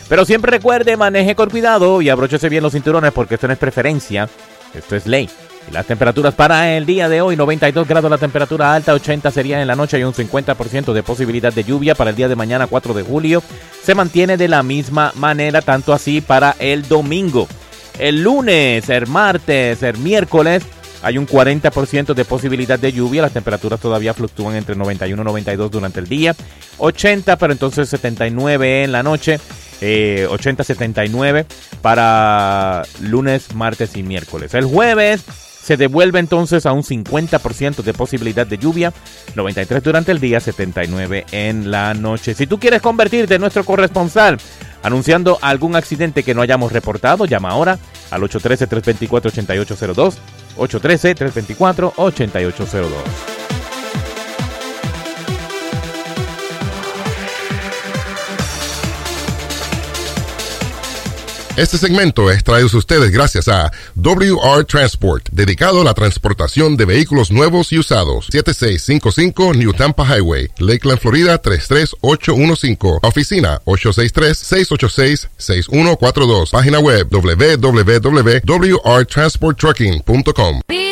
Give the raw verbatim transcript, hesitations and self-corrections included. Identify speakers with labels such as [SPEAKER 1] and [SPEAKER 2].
[SPEAKER 1] Pero siempre recuerde, maneje con cuidado y abróchese bien los cinturones porque esto no es preferencia, esto es ley. Y las temperaturas para el día de hoy, noventa y dos grados la temperatura alta, ochenta sería en la noche y un cincuenta por ciento de posibilidad de lluvia. Para el día de mañana, cuatro de julio, se mantiene de la misma manera, tanto así para el domingo. El lunes, el martes, el miércoles, hay un cuarenta por ciento de posibilidad de lluvia. Las temperaturas todavía fluctúan entre noventa y uno y noventa y dos durante el día. ochenta, pero entonces setenta y nueve en la noche. Eh, ochenta, setenta y nueve para lunes, martes y miércoles. El jueves se devuelve entonces a un cincuenta por ciento de posibilidad de lluvia, noventa y tres durante el día, setenta y nueve en la noche. Si tú quieres convertirte en nuestro corresponsal anunciando algún accidente que no hayamos reportado, llama ahora al ocho uno tres, tres dos cuatro, ocho ocho cero dos, ocho uno tres, tres dos cuatro, ocho ocho cero dos.
[SPEAKER 2] Este segmento es traído a ustedes gracias a W R Transport, dedicado a la transportación de vehículos nuevos y usados. siete seis cinco cinco New Tampa Highway, Lakeland, Florida tres tres ocho uno cinco. Oficina ocho seis tres, seis ocho seis, seis uno cuatro dos. Página web w w w punto w r transport trucking punto com.